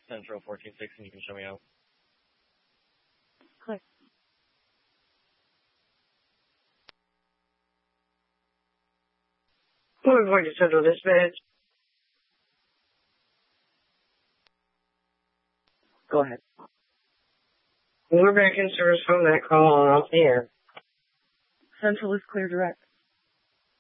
Central 14-6, and you can show me out. Click. We're going to Central Dispatch. Go ahead. We're back in service from that call and off the air. Central is clear direct.